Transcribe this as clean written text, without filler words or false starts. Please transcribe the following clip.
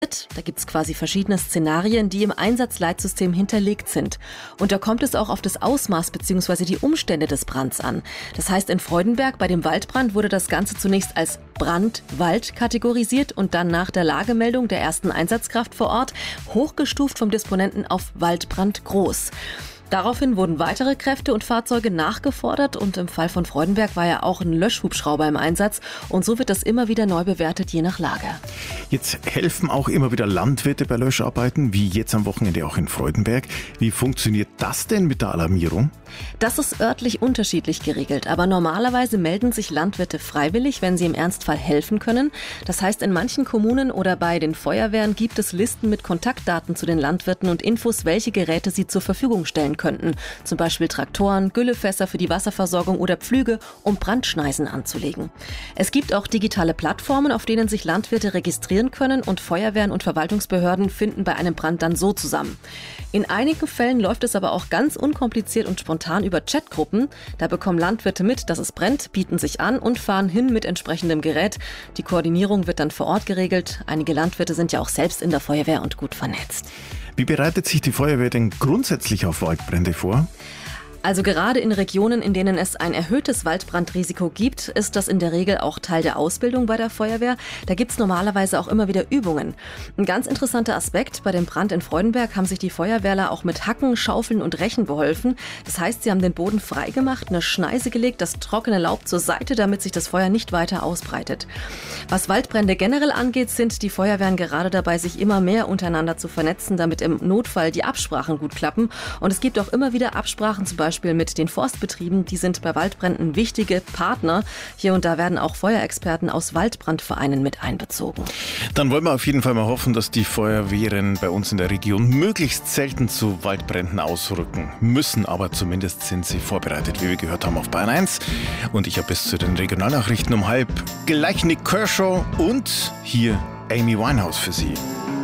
informiert. Da gibt es quasi verschiedene Szenarien, die im Einsatzleitsystem hinterlegt sind. Und da kommt es auch auf das Ausmaß bzw. die Umstände des Brands an. Das heißt, in Freudenberg bei dem Waldbrand wurde das Ganze zunächst als Brandwald kategorisiert und dann nach der Lagemeldung der ersten Einsatzkraft vor Ort hochgestuft vom Disponenten auf Waldbrand groß. Daraufhin wurden weitere Kräfte und Fahrzeuge nachgefordert und im Fall von Freudenberg war ja auch ein Löschhubschrauber im Einsatz und so wird das immer wieder neu bewertet, je nach Lage. Jetzt helfen auch immer wieder Landwirte bei Löscharbeiten, wie jetzt am Wochenende auch in Freudenberg. Wie funktioniert das denn mit der Alarmierung? Das ist örtlich unterschiedlich geregelt, aber normalerweise melden sich Landwirte freiwillig, wenn sie im Ernstfall helfen können. Das heißt, in manchen Kommunen oder bei den Feuerwehren gibt es Listen mit Kontaktdaten zu den Landwirten und Infos, welche Geräte sie zur Verfügung stellen könnten. Zum Beispiel Traktoren, Güllefässer für die Wasserversorgung oder Pflüge, um Brandschneisen anzulegen. Es gibt auch digitale Plattformen, auf denen sich Landwirte registrieren können und Feuerwehren und Verwaltungsbehörden finden bei einem Brand dann so zusammen. In einigen Fällen läuft es aber auch ganz unkompliziert und spontan über Chatgruppen. Da bekommen Landwirte mit, dass es brennt, bieten sich an und fahren hin mit entsprechendem Gerät. Die Koordinierung wird dann vor Ort geregelt. Einige Landwirte sind ja auch selbst in der Feuerwehr und gut vernetzt. Wie bereitet sich die Feuerwehr denn grundsätzlich auf Waldbrände vor? Also gerade in Regionen, in denen es ein erhöhtes Waldbrandrisiko gibt, ist das in der Regel auch Teil der Ausbildung bei der Feuerwehr. Da gibt es normalerweise auch immer wieder Übungen. Ein ganz interessanter Aspekt: Bei dem Brand in Freudenberg haben sich die Feuerwehrler auch mit Hacken, Schaufeln und Rechen beholfen. Das heißt, sie haben den Boden freigemacht, eine Schneise gelegt, das trockene Laub zur Seite, damit sich das Feuer nicht weiter ausbreitet. Was Waldbrände generell angeht, sind die Feuerwehren gerade dabei, sich immer mehr untereinander zu vernetzen, damit im Notfall die Absprachen gut klappen. Und es gibt auch immer wieder Absprachen, zum Beispiel mit den Forstbetrieben, die sind bei Waldbränden wichtige Partner. Hier und da werden auch Feuerexperten aus Waldbrandvereinen mit einbezogen. Dann wollen wir auf jeden Fall mal hoffen, dass die Feuerwehren bei uns in der Region möglichst selten zu Waldbränden ausrücken müssen, aber zumindest sind sie vorbereitet, wie wir gehört haben, auf Bayern 1. Und ich habe bis zu den Regionalnachrichten um 12:30 gleich Nick Kershaw und hier Amy Winehouse für Sie.